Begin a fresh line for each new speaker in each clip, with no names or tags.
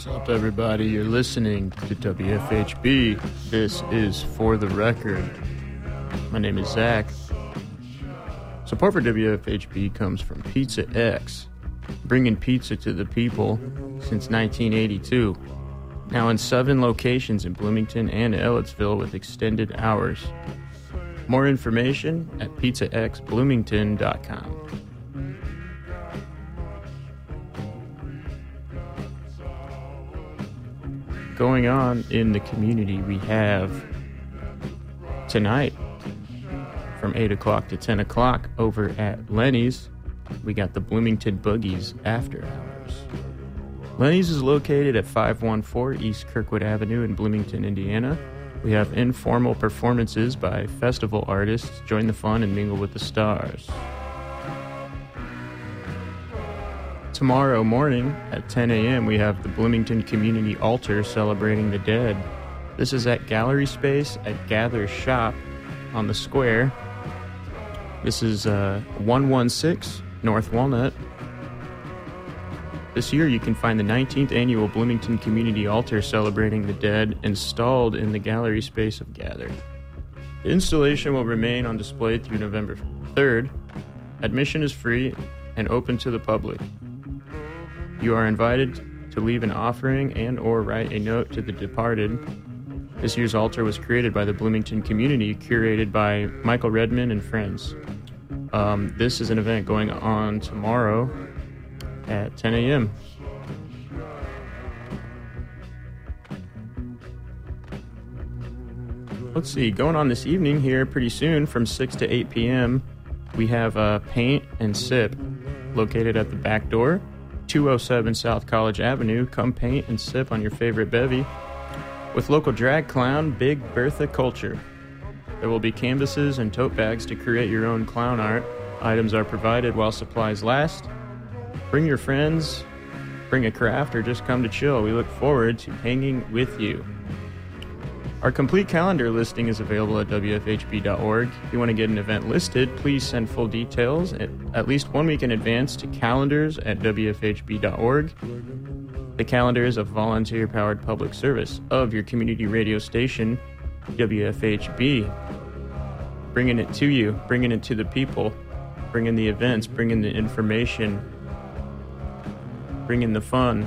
What's up, everybody? You're listening to WFHB. This is For the Record. My name is Zach. Support for WFHB comes from Pizza X, bringing pizza to the people since 1982. Now in 7 locations in Bloomington and Ellettsville with extended hours. More information at pizzaxbloomington.com. Going on in the community, we have tonight from 8 o'clock to 10 o'clock over at Lenny's. We got the Bloomington Boogies After Hours. Lenny's is located at 514 East Kirkwood Avenue in Bloomington, Indiana. We have informal performances by festival artists. Join the fun and mingle with the stars. Tomorrow morning at 10 a.m. we have the Bloomington Community Altar celebrating the dead. This is at Gallery Space at Gather Shop on the square. This is 116 North Walnut. This year you can find the 19th annual Bloomington Community Altar celebrating the dead installed in the Gallery Space of Gather. The installation will remain on display through November 3rd. Admission is free and open to the public. You are invited to leave an offering and or write a note to the departed. This year's altar was created by the Bloomington community, curated by Michael Redman and friends. This is an event going on tomorrow at 10 a.m. Let's see, going on this evening here pretty soon from 6 to 8 p.m. we have Paint and Sip located at the back door. 207 South College Avenue. Come paint and sip on your favorite bevy with local drag clown Big Bertha Culture. There will be canvases and tote bags to create your own clown art. Items are provided while supplies last. Bring your friends, bring a craft, or just come to chill. We look forward to hanging with you. Our complete calendar listing is available at WFHB.org. If you want to get an event listed, please send full details at least 1 week in advance to calendars@WFHB.org. The calendar is a volunteer-powered public service of your community radio station, WFHB. Bringing it to you, bringing it to the people, bringing the events, bringing the information, bringing the fun.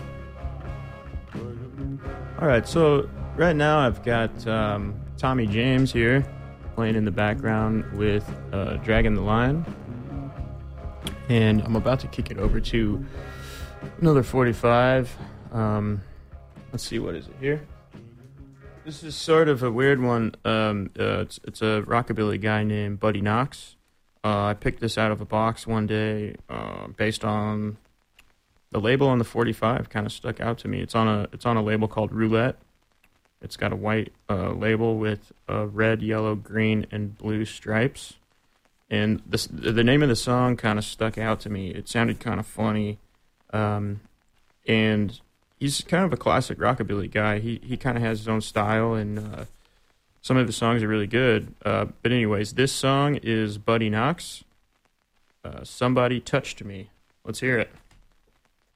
All right, so right now I've got Tommy James here playing in the background with Dragon the Line. And I'm about to kick it over to another 45. Let's see, what is it here? This is sort of a weird one. It's a rockabilly guy named Buddy Knox. I picked this out of a box one day based on the label on the 45. Kind of stuck out to me. It's on a label called Roulette. It's got a white label with red, yellow, green, and blue stripes. And the name of the song kind of stuck out to me. It sounded kind of funny. And he's kind of a classic rockabilly guy. He kind of has his own style, and some of the songs are really good. But anyways, this song is Buddy Knox. Somebody Touched Me. Let's hear it.